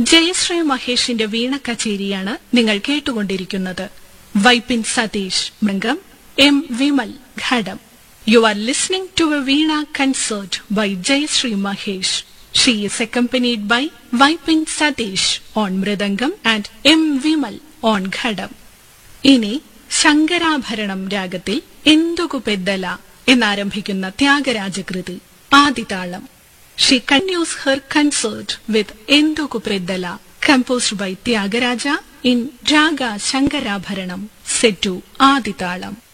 ജയശ്രീ മഹേഷിന്റെ വീണ കച്ചേരിയാണ് നിങ്ങൾ കേട്ടുകൊണ്ടിരിക്കുന്നത്. Vypin Satheesh മൃംഗം, M Vimal ghatam. You are listening to a Veena concert by Jayashree Mahesh. She is accompanied by Vaipin Satish on Mridangam and M. Vimal on Ghadam. ഇനി ശങ്കരാഭരണം രാഗത്തിൽ Enduku Peddala എന്നാരംഭിക്കുന്ന ത്യാഗരാജകൃതി ആദിതാളം. She continues her concert with Enduku Peddala, composed by Tyagaraja in Raga Shankarabharanam, set to ആദിതാളം.